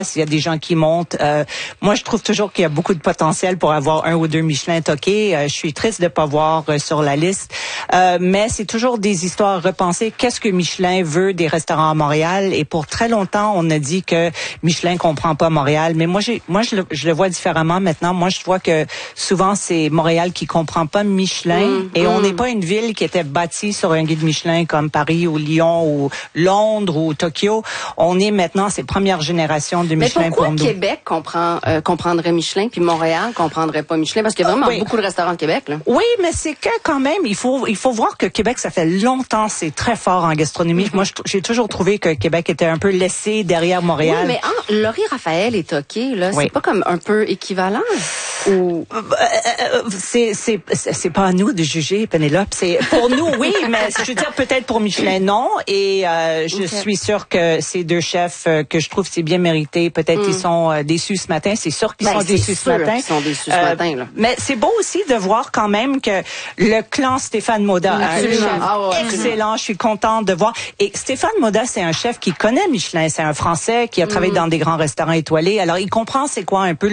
Il y a des gens qui montent. Moi, je trouve toujours qu'il y a beaucoup de potentiel pour avoir 1 ou 2 Michelin toqués. Je suis triste de pas voir sur la liste. Mais c'est toujours des histoires repensées. Qu'est-ce que Michelin veut des restaurants à Montréal? Et pour très longtemps, on a dit que Michelin comprend pas Montréal. Mais moi, je le vois différemment maintenant. Moi, je vois que souvent, c'est Montréal qui comprend pas Michelin. Et on n'est pas une ville qui était bâtie sur un guide Michelin comme Paris ou Lyon ou Londres ou Tokyo. On est maintenant ces premières générations de Michelin. Mais pourquoi Québec comprendrait Michelin puis Montréal comprendrait pas Michelin? Parce qu'il y a vraiment beaucoup de restaurants de Québec, là. Oui, mais c'est que quand même, il faut voir que Québec, ça fait longtemps, c'est très fort en gastronomie. Moi, j'ai toujours trouvé que Québec était un peu laissé derrière Montréal. Oui, mais Laurie Raphaël et Toqué, là, c'est pas comme un peu équivalent? Ou... C'est pas à nous de juger, Pénélope. C'est pour nous, oui, mais je veux dire peut-être pour Michelin, non. Et je suis sûre que ces 2 chefs que je trouve c'est bien mérité, peut-être qu'ils sont déçus ce matin. C'est sûr qu'ils sont déçus ce matin. Ils sont déçus ce matin, là. Mais c'est beau aussi de voir quand même que le clan Stéphane Moda a un chef excellent. Je suis contente de voir. Et Stéphane Moda, c'est un chef qui connaît Michelin. C'est un Français qui a travaillé dans des grands restaurants étoilés. Alors, il comprend c'est quoi un peu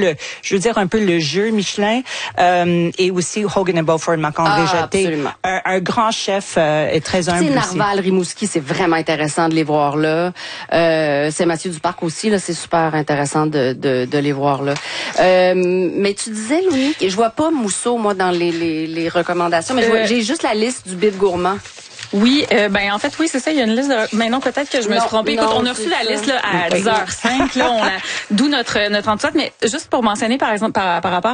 le jeu Michelin. Et aussi Hogan & Beaufort, Marc-André Jeté. Un grand chef est très humble. Narval, Rimouski, c'est vraiment intéressant de les voir là. C'est Mathieu Duparc aussi, là, c'est super intéressant de les voir là. Mais tu disais, Louis, je vois pas Mousseau, moi, dans les recommandations, mais j'ai juste la liste du bid gourmand. Oui, en fait, oui, c'est ça. Il y a une liste de... Mais non, peut-être que je me suis trompée. Écoute, on a reçu la liste là à 10h05. Là, d'où notre enthousiasme. Mais juste pour mentionner, par exemple, par rapport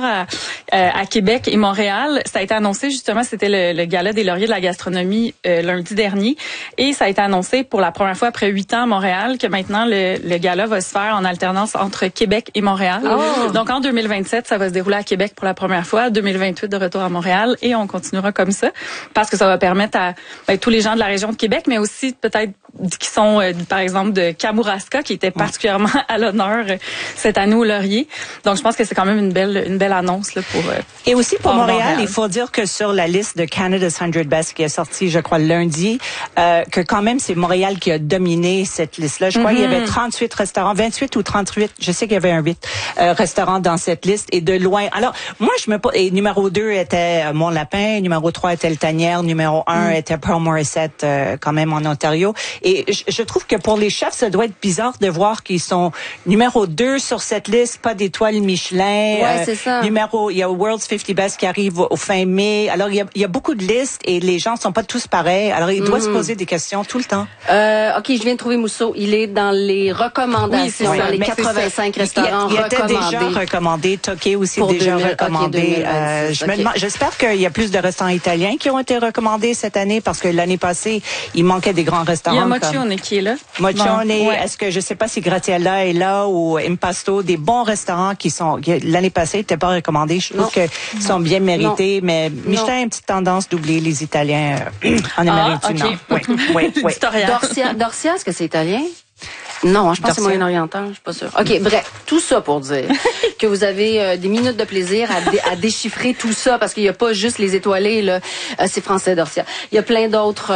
à Québec et Montréal, ça a été annoncé justement. C'était le gala des lauriers de la gastronomie lundi dernier, et ça a été annoncé pour la première fois après 8 ans à Montréal que maintenant le gala va se faire en alternance entre Québec et Montréal. Donc en 2027, ça va se dérouler à Québec pour la première fois. 2028 de retour à Montréal, et on continuera comme ça parce que ça va permettre à tous les gens de la région de Québec, mais aussi peut-être qui sont, par exemple, de Kamouraska, qui était particulièrement à l'honneur cette année au Laurier. Donc, je pense que c'est quand même une belle annonce là, pour... Et aussi pour Montréal, il faut dire que sur la liste de Canada's 100 Best qui est sortie, je crois, lundi, que quand même, c'est Montréal qui a dominé cette liste-là. Je crois qu'il y avait 38 restaurants, 28 ou 38, je sais qu'il y avait un 8 restaurants dans cette liste, et de loin. Alors, moi, et numéro 2 était Mont-Lapin, numéro 3 était Le Tanière, numéro 1 était Pearl Morissette, quand même en Ontario. Et je trouve que pour les chefs, ça doit être bizarre de voir qu'ils sont numéro 2 sur cette liste, pas d'étoiles Michelin. Ouais, c'est ça. Il y a World's 50 Best qui arrive au fin mai. Alors, il y a beaucoup de listes et les gens sont pas tous pareils. Alors, il doit se poser des questions tout le temps. OK, je viens de trouver Mousseau. Il est dans les recommandations, dans les 85 restaurants recommandés. Il était déjà recommandé. Toqué aussi déjà recommandé. J'espère qu'il y a plus de restaurants italiens qui ont été recommandés cette année, parce que l'année passée, il manquait des grands restaurants. Il y a Moccione qui est là. Moccione, est-ce que je sais pas si Graziella est là ou Impasto, des bons restaurants qui l'année passée n'étaient pas recommandés. Je trouve qu'ils sont bien mérités, mais Michelin a une petite tendance d'oublier les Italiens en Amérique du Nord. Oui. Dorsia, est-ce que c'est italien? Non, je pense que c'est moyen-oriental, je suis pas sûre. OK, bref, tout ça pour dire que vous avez des minutes de plaisir à déchiffrer tout ça, parce qu'il n'y a pas juste les étoilés, là. C'est français, Dorsia. Il y a plein d'autres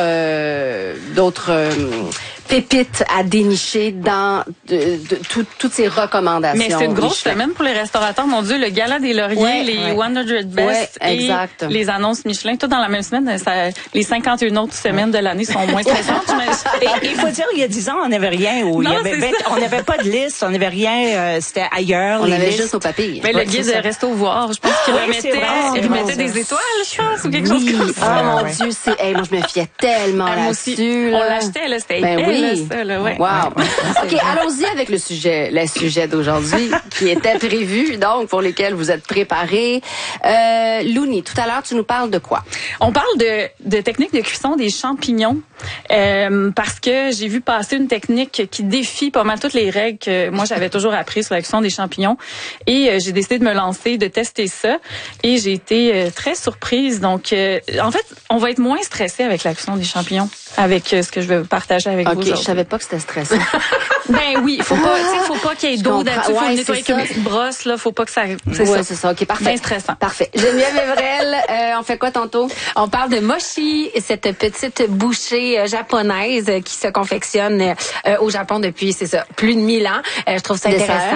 pépites à dénicher dans toutes ces recommandations. Mais c'est une grosse semaine pour les restaurateurs. Mon Dieu, le gala des lauriers, les 100 Best et les annonces Michelin, tout dans la même semaine. Les 51 autres semaines de l'année sont moins stressantes. Il faut dire, il y a 10 ans, on n'avait rien. On n'avait pas de liste, on n'avait rien. C'était ailleurs. On avait juste au papier. Mais le guide de Resto Voir, je pense qu'il remettait des étoiles, je pense, ou quelque chose comme ça. Oh mon Dieu, moi je me fiais tellement là-dessus. On l'achetait, là, c'était ça, là, ouais. Wow. OK, allons-y avec le sujet d'aujourd'hui qui était prévu, donc pour lesquels vous êtes préparés. Louni, tout à l'heure, tu nous parles de quoi? On parle de technique de cuisson des champignons, parce que j'ai vu passer une technique qui défie pas mal toutes les règles que moi j'avais toujours appris sur la cuisson des champignons, et j'ai décidé de me lancer, de tester ça, et j'ai été très surprise. Donc en fait, on va être moins stressé avec la cuisson des champignons, avec ce que je vais partager avec vous. OK, je savais pas que c'était stressant. Ben oui, faut pas qu'il y ait d'eau là-dessus, faut le nettoyer avec une petite brosse là, faut pas que ça c'est ça. OK, parfait. Bien stressant. Parfait. Geneviève Evrel, on fait quoi tantôt? On parle de mochi, cette petite bouchée japonaise qui se confectionne au Japon depuis, plus de 1000 ans. Je trouve ça intéressant.